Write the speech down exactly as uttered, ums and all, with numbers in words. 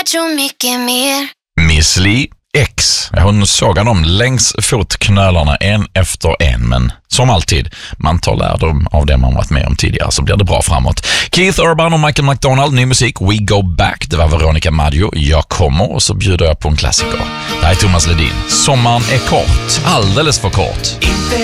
jag tror mycket mer. Miss Li X. Hon såg dem längs fotknölarna en efter en, men som alltid, man tar lärdom av det man varit med om tidigare så blir det bra framåt. Keith Urban och Michael McDonald, ny musik, We Go Back. Det var Veronica Maggio, Jag kommer, och så bjuder jag på en klassiker. Det här är Thomas Ledin. Sommaren är kort, alldeles för kort. Inte